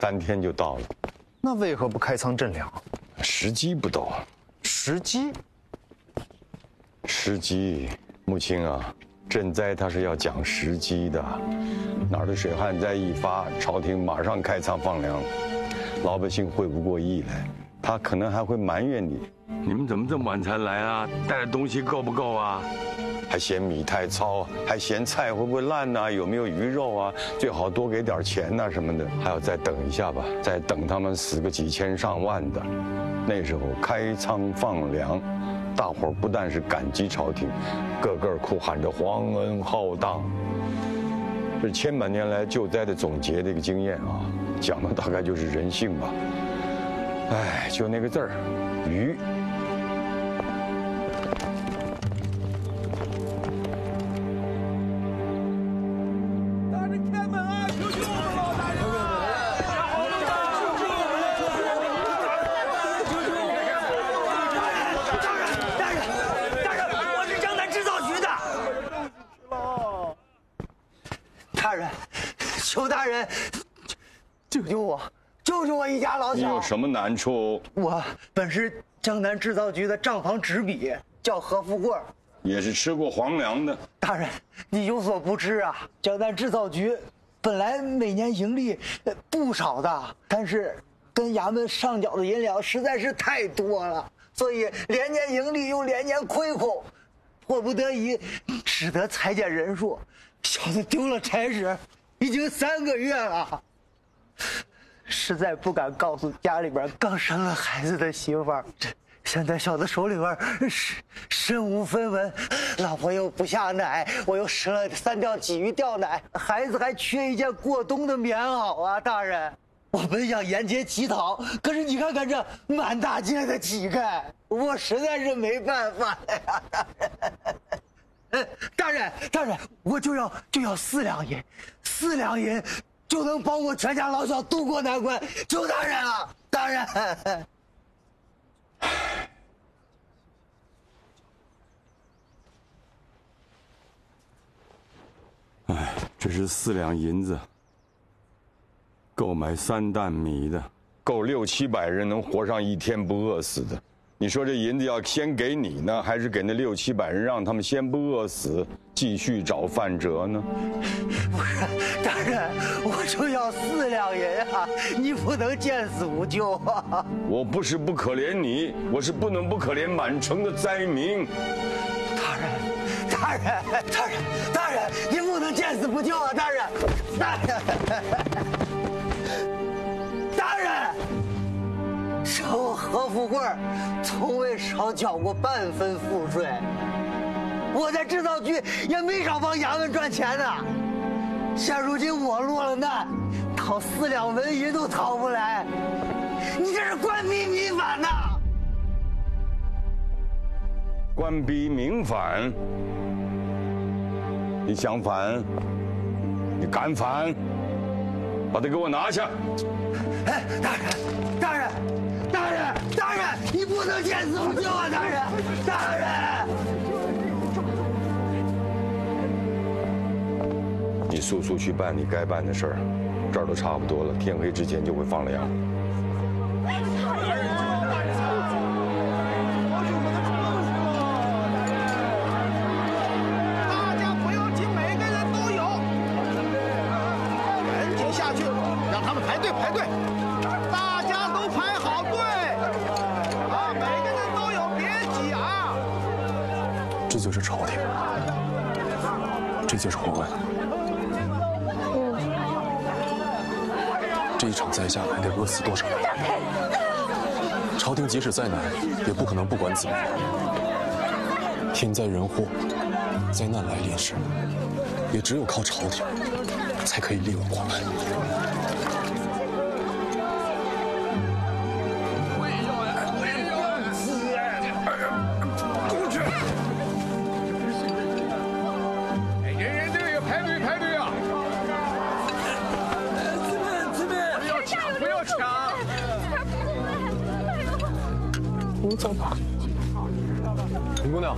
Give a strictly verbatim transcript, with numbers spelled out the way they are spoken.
三天就到了。 那为何不开仓赈粮？ 时机不到。 时机？ 时机，母亲啊，赈灾它是要讲时机的。哪儿的水旱灾一发，朝廷马上开仓放粮，老百姓会不过意来，他可能还会埋怨你。你们怎么这么晚才来啊？带的东西够不够啊？还嫌米太糙，还嫌菜会不会烂呐、啊？有没有鱼肉啊？最好多给点钱呐、啊、什么的。还要再等一下吧，再等他们死个几千上万的。那时候开仓放粮，大伙儿不但是感激朝廷，个个哭喊着皇恩浩荡。这是千百年来救灾的总结的一个经验啊，讲的大概就是人性吧。哎，就那个字儿，愚。 求大人救救我，救救我一家老小！ 你有什么难处？ 我本是江南制造局的账房执笔，叫何富贵， 也是吃过皇粮的。 大人，你有所不知啊，江南制造局本来每年盈利不少的，但是跟衙门上缴的银两实在是太多了，所以连年盈利又连年亏空，迫不得已只得裁减人数。小子丢了差事已经三个月了，实在不敢告诉家里边刚生了孩子的媳妇儿。现在小子手里边身身无分文，老婆又不下奶，我又拾了三吊鲫鱼吊奶，孩子还缺一件过冬的棉袄啊！大人，我本想沿街乞讨，可是你看看这满大街的乞丐，我实在是没办法了呀！大人，大人，大人，我就要就要四两银，四两银就能帮我全家老小渡过难关，求大人啊！大人。 哎，这是四两银子，够买三担米的，够六七百人能活上一天不饿死的。你说这银子要先给你呢，还是给那六七百人让他们先不饿死，继续找饭辙呢？ 不是，大人，我就要四两银啊，你不能见死不救啊！ 我不是不可怜你，我是不能不可怜满城的灾民。 大人，大人，大人，大人，你不能见死不救啊！大人，大人，大人，我何富贵从未少缴过半分赋税，我在制造局也没少帮衙门赚钱呢。现如今我落了难，讨四两纹银都讨不来，你这是官逼民反呐！ 官逼民反？你想反？你敢反？把他给我拿下！ 哎，大人，大人，大人，大人，你不能见死不救啊！大人，大人， 你速速去办你该办的事儿，这儿都差不多了，天黑之前就会放粮。 大家不要急，每个人都有，赶紧下去，让他们排队排队，大家都排好队啊！每个人都有，别挤啊！ 这就是朝廷，这就是皇恩。这一场灾下来得饿死多少人？朝廷即使再难，也不可能不管子民。天灾人祸，灾难来临时，也只有靠朝廷，才可以力挽狂澜。走吧，林姑娘。